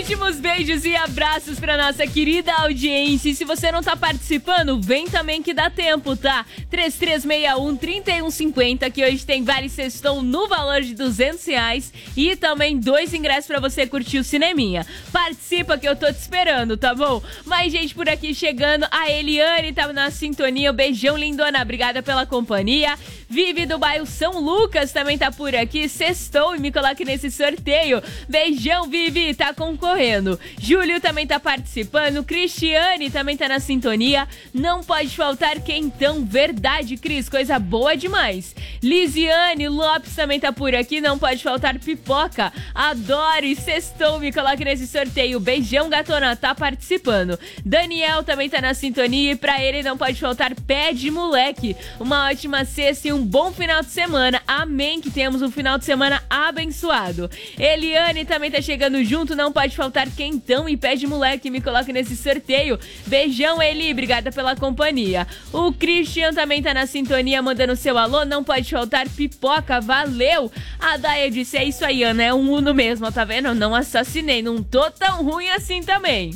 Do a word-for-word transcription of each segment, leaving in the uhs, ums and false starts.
Últimos beijos e abraços pra nossa querida audiência. E se você não tá participando, vem também que dá tempo, tá? três três seis um, três um cinco zero, que hoje tem Vale Sextou no valor de duzentos reais e também dois ingressos pra você curtir o cineminha. Participa que eu tô te esperando, tá bom? Mais gente por aqui chegando. A Eliane tá na sintonia. Um beijão, lindona. Obrigada pela companhia. Vive do bairro São Lucas também tá por aqui. Sextou e me coloque nesse sorteio. Beijão, Vivi, tá concorrendo. Júlio também tá participando. Cristiane também tá na sintonia. Não pode faltar quentão. Verdade, Cris, coisa boa demais. Lisiane Lopes também tá por aqui. Não pode faltar pipoca. Adoro e sextou, me coloque nesse sorteio. Beijão, gatona, tá participando. Daniel também tá na sintonia e pra ele não pode faltar pé de moleque. Uma ótima sexta e um bom final de semana. Amém, que temos um final de semana abençoado. Eliane também tá chegando junto. Não pode faltar quentão e pé de moleque. Me coloque nesse sorteio. Beijão, Eli, obrigada pela companhia. O Christian também tá na sintonia, mandando seu alô. Não pode faltar pipoca, valeu. A Daia disse, é isso aí, Ana, é um Uno mesmo, tá vendo? Não assassinei, não tô tão ruim assim também.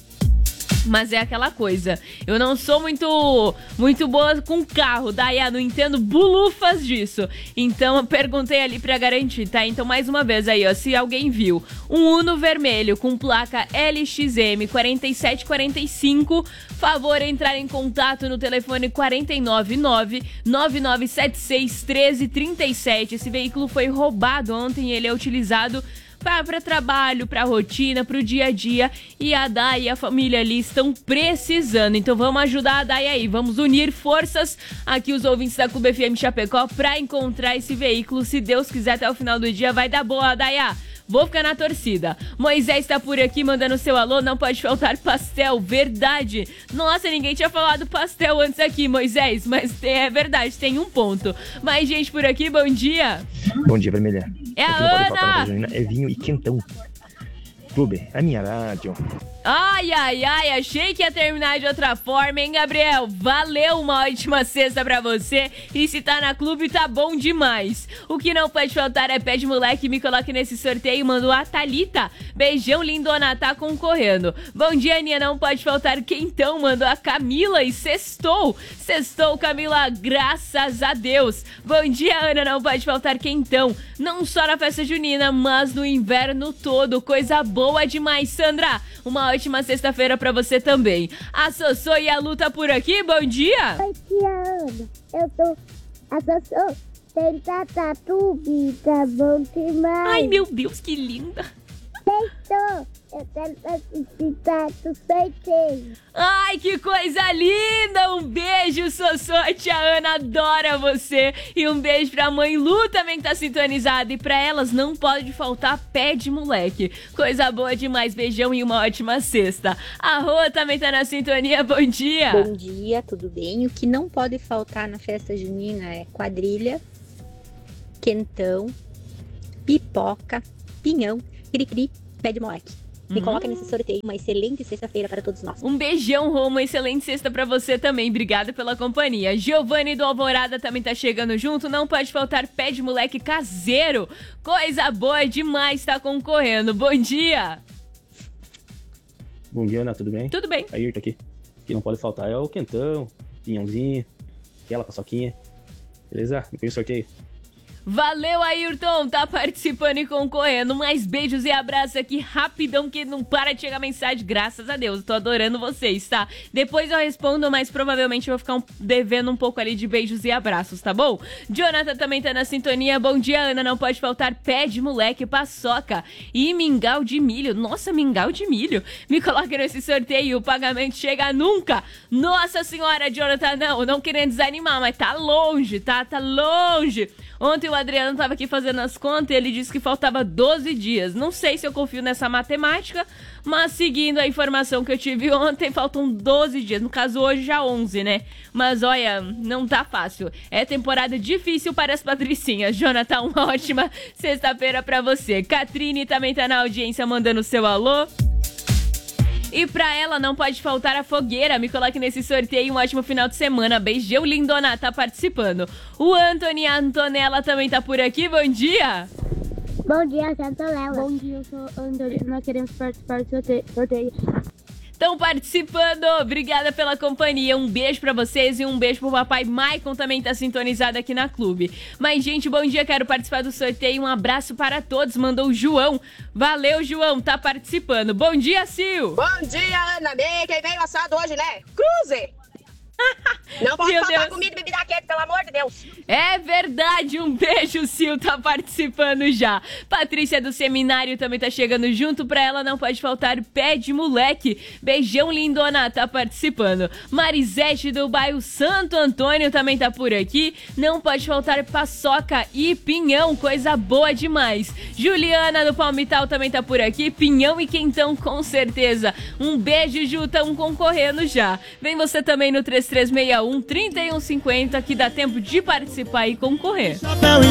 Mas é aquela coisa, eu não sou muito muito boa com carro, daí não entendo bulufas disso. Então eu perguntei ali pra garantir, tá? Então mais uma vez aí, ó, se alguém viu um Uno vermelho com placa L X M quatro sete quatro cinco, favor entrar em contato no telefone quatro nove nove, nove nove sete seis, um três três sete. Esse veículo foi roubado ontem, ele é utilizado para trabalho, para rotina, para o dia a dia, e a Dai e a família ali estão precisando. Então vamos ajudar a Dai aí, vamos unir forças aqui os ouvintes da Clube F M Chapecó para encontrar esse veículo. Se Deus quiser, até o final do dia vai dar boa, Daiá. Vou ficar na torcida. Moisés tá por aqui mandando seu alô. Não pode faltar pastel, verdade. Nossa, ninguém tinha falado pastel antes aqui, Moisés, mas é verdade, tem um ponto. Mais gente por aqui, bom dia. Bom dia, Vermelha. É a Ana. É vinho e quentão. Clube, a minha rádio. Ai, ai, ai, achei que ia terminar de outra forma, hein, Gabriel? Valeu, uma ótima sexta pra você. E se tá na clube, tá bom demais. O que não pode faltar é pé de moleque. Me coloque nesse sorteio, mandou a Thalita. Beijão, lindona, tá concorrendo. Bom dia, Aninha, não pode faltar quentão, mandou a Camila e sextou. Sextou, Camila, graças a Deus. Bom dia, Ana, não pode faltar quentão. Não só na festa junina, mas no inverno todo. Coisa boa demais, Sandra. Uma ótima sexta-feira pra você também. A Sossô e a Lu tá por aqui, bom dia. Oi, tia Ana, eu tô... A Sossô tem Tatatubi, tá bom demais. Ai, meu Deus, que linda. Sextou, eu quero participar do sorteio. Ai, que coisa linda! Um beijo, Sossô, a tia Ana adora você. E um beijo pra mãe Lu também que tá sintonizada. E pra elas não pode faltar pé de moleque. Coisa boa demais, beijão e uma ótima sexta. A Rô também tá na sintonia, bom dia. Bom dia, tudo bem? O que não pode faltar na festa junina é quadrilha, quentão, pipoca, pinhão, cri-cri, pé de moleque. Me hum. coloca nesse sorteio. Uma excelente sexta-feira para todos nós. Um beijão, Rô. Uma excelente sexta para você também. Obrigada pela companhia. Giovanni do Alvorada também tá chegando junto. Não pode faltar pé de moleque caseiro. Coisa boa demais, tá concorrendo. Bom dia. Bom dia, Ana. Tudo bem? Tudo bem. A Irta aqui. O que não pode faltar é o quentão, pinhãozinho, aquela paçoquinha. Beleza? Me põe o sorteio. Valeu, Ayrton, tá participando e concorrendo. Mais beijos e abraços aqui rapidão, que não para de chegar mensagem. Graças a Deus, tô adorando vocês, tá? Depois eu respondo, mas provavelmente eu vou ficar um, devendo um pouco ali de beijos e abraços, tá bom? Jonathan também tá na sintonia. Bom dia, Ana, não pode faltar pé de moleque, paçoca e mingau de milho. Nossa, mingau de milho. Me coloca nesse sorteio, o pagamento chega nunca. Nossa senhora, Jonathan, não, não querendo desanimar, mas tá longe, tá? Tá longe. Ontem o Adriano tava aqui fazendo as contas e ele disse que faltava doze dias. Não sei se eu confio nessa matemática, mas seguindo a informação que eu tive ontem, faltam doze dias. No caso, hoje já onze, né? Mas olha, não tá fácil. É temporada difícil para as patricinhas. Jonathan, uma ótima sexta-feira pra você. Catrine também tá na audiência mandando seu alô. E pra ela não pode faltar a fogueira. Me coloque nesse sorteio. Um ótimo final de semana. Beijão, lindona, tá participando. O Anthony, a Antonella também tá por aqui. Bom dia. Bom dia, Santa Léo. Bom dia, eu sou a Andorina. Nós queremos participar do sorteio. sorteio. Estão participando, obrigada pela companhia, um beijo pra vocês e um beijo pro papai Maicon, também tá sintonizado aqui na clube. Mas gente, bom dia, quero participar do sorteio, um abraço para todos, mandou o João, valeu João, tá participando. Bom dia, Sil. Bom dia, Ana, bem, quem veio assado hoje, né? Cruze! Não pode Meu faltar Deus. comida e bebida quente, pelo amor de Deus. É verdade, um beijo, Sil, tá participando já. Patrícia do Seminário também tá chegando junto, pra ela não pode faltar pé de moleque. Beijão, lindona, tá participando. Marisete do bairro Santo Antônio também tá por aqui. Não pode faltar paçoca e pinhão, coisa boa demais. Juliana do Palmital também tá por aqui, pinhão e quentão com certeza. Um beijo, Ju, tão concorrendo já. Vem você também no três três seis um, três um cinco zero que dá tempo de participar e concorrer.